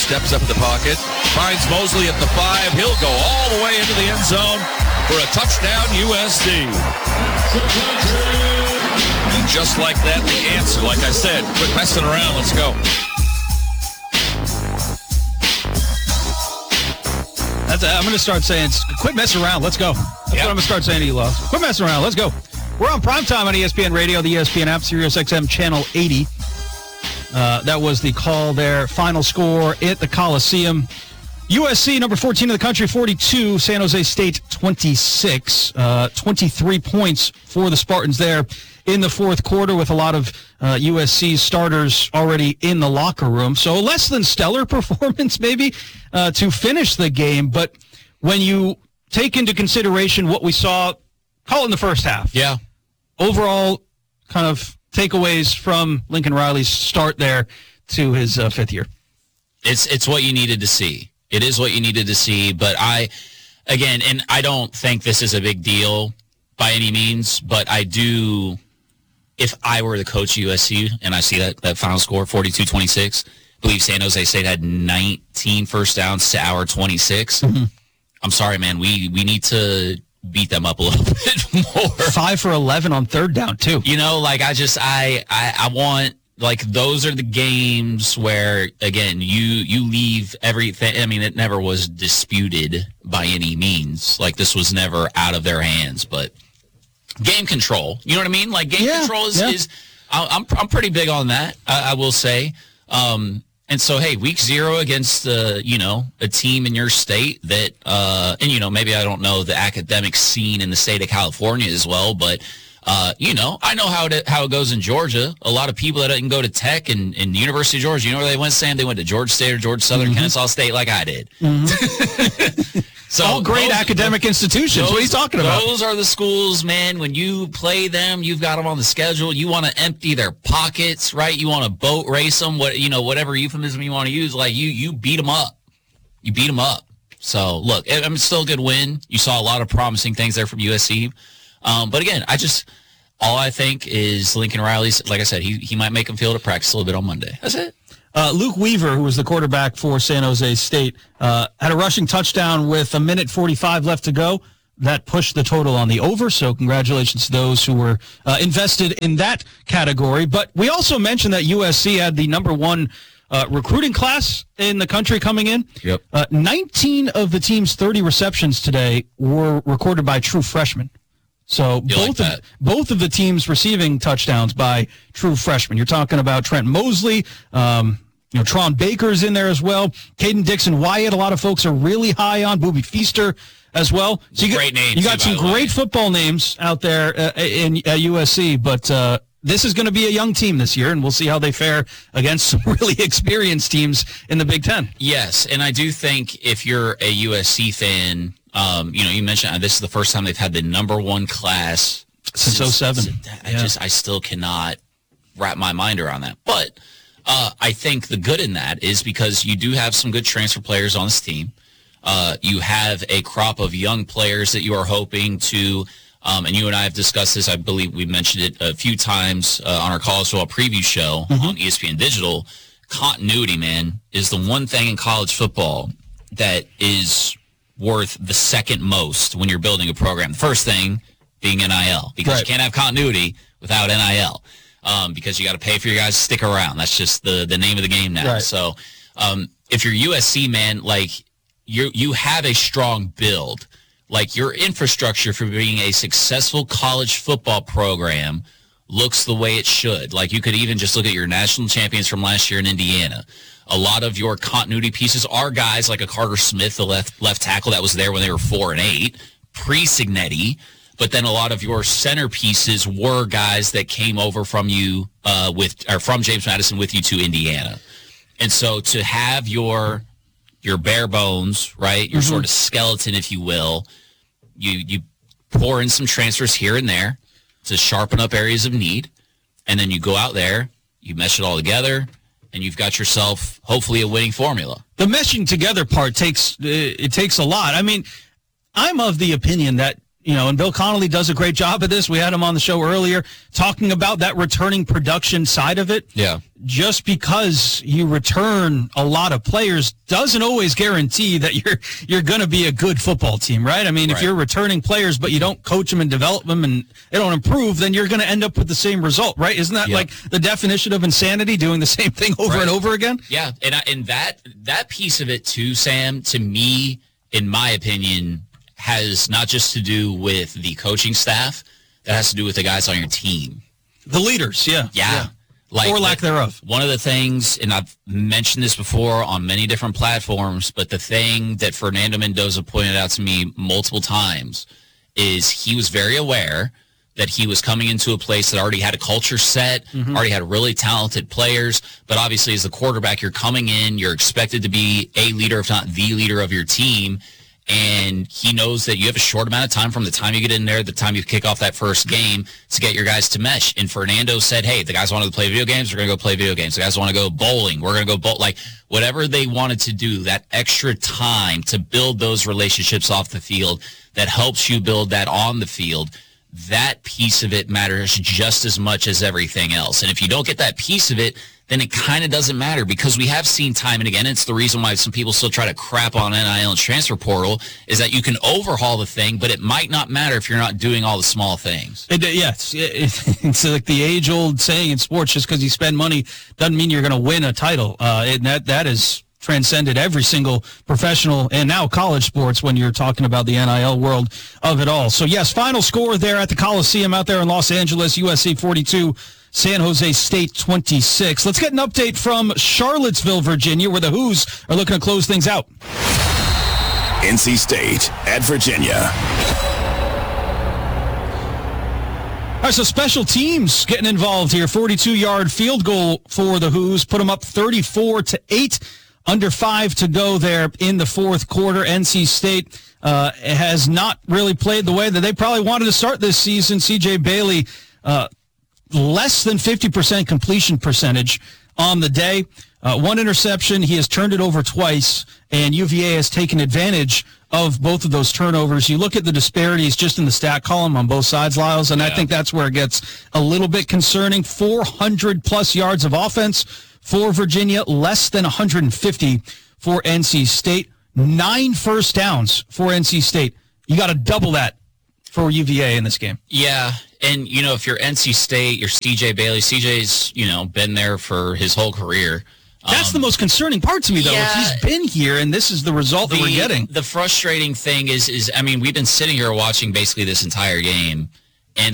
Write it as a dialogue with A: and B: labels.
A: steps up in the pocket, finds Mosley at the 5. He'll go all the way into the end zone for a touchdown, USC. And just like that, the answer, like I said, quit messing around. Let's go.
B: I'm going to start saying, quit messing around. Let's go. That's what I'm going to start saying to you, Loves. Quit messing around. Let's go. We're on primetime on ESPN Radio, the ESPN app, Sirius XM Channel 80. That was the call there. Final score at the Coliseum. USC, number 14 in the country, 42. San Jose State, 26. 23 points for the Spartans there in the fourth quarter with a lot of USC starters already in the locker room. So less than stellar performance maybe to finish the game. But when you take into consideration what we saw, call it in the first half.
C: Yeah.
B: Overall kind of takeaways from Lincoln Riley's start there to his fifth year.
C: It's what you needed to see. It is what you needed to see. But I don't think this is a big deal by any means, but I do. If I were the coach of USC and I see that final score, 42-26, I believe San Jose State had 19 first downs to our 26. Mm-hmm. I'm sorry, man. We need to beat them up a little bit more.
B: 5 for 11 on third down, too.
C: You know, like I want, like, those are the games where, again, you leave everything. I mean, it never was disputed by any means. Like, this was never out of their hands, but game control, you know what I mean? Like game control is I'm pretty big on that. I will say. And so, hey, week 0 against a team in your state that, and maybe I don't know the academic scene in the state of California as well, but I know how it goes in Georgia. A lot of people that didn't go to Tech and the University of Georgia, you know where they went, Sam? They went to Georgia State or Georgia Southern, Kennesaw State, like I did.
B: Mm-hmm. So all great academic institutions. What are you talking about?
C: Those are the schools, man. When you play them, you've got them on the schedule. You want to empty their pockets, right? You want to boat race them, whatever euphemism you want to use. Like you beat them up. You beat them up. So look, it's still a good win. You saw a lot of promising things there from USC. But again, all I think is Lincoln Riley's, like I said, he might make him feel to practice a little bit on Monday. That's it.
B: Luke Weaver, who was the quarterback for San Jose State, had a rushing touchdown with 1:45 left to go. That pushed the total on the over, so congratulations to those who were invested in that category. But we also mentioned that USC had the number 1 recruiting class in the country coming in.
C: Yep. 19
B: of the team's 30 receptions today were recorded by true freshmen. So both of the teams receiving touchdowns by true freshmen. You're talking about Trent Mosley, Tron Baker's in there as well. Caden Dixon-Wyatt, a lot of folks are really high on. Booby Feaster as well. So
C: great names.
B: You got some great football names out there at USC, but this is going to be a young team this year, and we'll see how they fare against some really experienced teams in the Big Ten.
C: Yes, and I do think if you're a USC fan, you mentioned this is the first time they've had the number 1 class
B: since 07.
C: I still cannot wrap my mind around that. But I think the good in that is because you do have some good transfer players on this team. You have a crop of young players that you are hoping to, and you and I have discussed this. I believe we mentioned it a few times on our college football preview show on ESPN Digital. Continuity, man, is the one thing in college football that is worth the second most when you're building a program. The first thing being NIL, because you can't have continuity without NIL. Because you got to pay for your guys to stick around. That's just the name of the game now.
B: Right.
C: So if you're USC, man, like you have a strong build. Like your infrastructure for being a successful college football program looks the way it should. Like you could even just look at your national champions from last year in Indiana. A lot of your continuity pieces are guys like a Carter Smith, the left tackle that was there when they were 4-8, pre-Signetti. But then a lot of your centerpieces were guys that came over from you from James Madison with you to Indiana. And so to have your bare bones, right, your sort of skeleton, if you will, you pour in some transfers here and there to sharpen up areas of need, and then you go out there, you mesh it all together, and you've got yourself hopefully a winning formula.
B: The meshing together part takes a lot. I mean, I'm of the opinion that and Bill Connolly does a great job of this. We had him on the show earlier talking about that returning production side of it.
C: Yeah.
B: Just because you return a lot of players doesn't always guarantee that you're going to be a good football team, right? I mean, if you're returning players but you don't coach them and develop them and they don't improve, then you're going to end up with the same result, right? Isn't that like the definition of insanity, doing the same thing over and over again?
C: Yeah, and that piece of it too, Sam, to me, in my opinion, has not just to do with the coaching staff, that has to do with the guys on your team.
B: The leaders, yeah.
C: Like,
B: or lack thereof.
C: One of the things, and I've mentioned this before on many different platforms, but the thing that Fernando Mendoza pointed out to me multiple times is he was very aware that he was coming into a place that already had a culture set, already had really talented players, but obviously as the quarterback, you're coming in, you're expected to be a leader, if not the leader of your team, and he knows that you have a short amount of time from the time you get in there, the time you kick off that first game, to get your guys to mesh. And Fernando said, hey, the guys wanted to play video games, we're going to go play video games. The guys want to go bowling, we're going to go bowl. Like, whatever they wanted to do, that extra time to build those relationships off the field that helps you build that on the field, that piece of it matters just as much as everything else. And if you don't get that piece of it, then it kind of doesn't matter, because we have seen time and again, it's the reason why some people still try to crap on NIL and transfer portal, is that you can overhaul the thing, but it might not matter if you're not doing all the small things.
B: It's like the age-old saying in sports, just because you spend money doesn't mean you're going to win a title. And that is transcended every single professional and now college sports when you're talking about the NIL world of it all. So, yes, final score there at the Coliseum out there in Los Angeles, USC 42, San Jose State 26. Let's get an update from Charlottesville, Virginia, where the Hoos are looking to close things out.
D: NC State at Virginia.
B: All right, so special teams getting involved here. 42-yard field goal for the Hoos. Put them up 34-8. Under 5 to go there in the fourth quarter. NC State has not really played the way that they probably wanted to start this season. C.J. Bailey, less than 50% completion percentage on the day. One interception. He has turned it over twice, and UVA has taken advantage of both of those turnovers. You look at the disparities just in the stat column on both sides, Lyles, and I think that's where it gets a little bit concerning. 400-plus yards of offense for Virginia, less than 150 for NC State. 9 first downs for NC State. You got to double that for UVA in this game.
C: Yeah, and, if you're NC State, you're C.J. Bailey. C.J.'s, been there for his whole career.
B: That's the most concerning part to me, though. If he's been here and this is the result that we're getting.
C: The frustrating thing is, I mean, we've been sitting here watching basically this entire game,